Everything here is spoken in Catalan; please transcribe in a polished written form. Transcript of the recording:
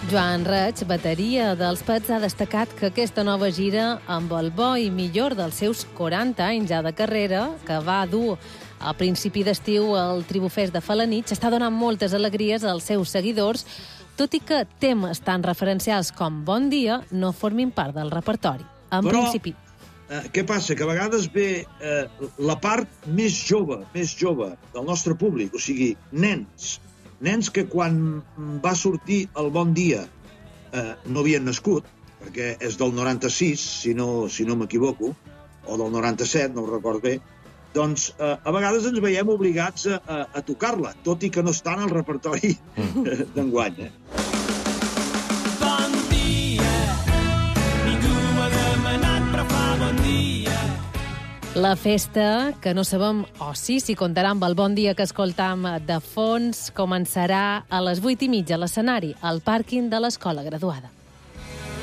Joan Reig, bateria dels Pets, ha destacat que aquesta nova gira, amb el bo i millor dels seus 40 anys ja de carrera, que va dur a principi d'estiu al Tribufest de Felanitx, està donant moltes alegries als seus seguidors, tot i que temes tan referencials com Bon dia no formin part del repertori. En principi. Què passa? Que a vegades ve la part més jove del nostre públic, o sigui, nens que quan va sortir el Bon dia no havien nascut, perquè és del 96, si no m'equivoco, o del 97, no ho recordo bé, doncs a vegades ens veiem obligats a tocar-la, tot i que no està en el repertori d'enguany. Bon dia, ningú m'ha demanat, però fa bon dia. La festa, que no sabem si comptarà amb el Bon dia que escoltam de fons, començarà a les 8:30 a l'escenari, al pàrquing de l'Escola Graduada.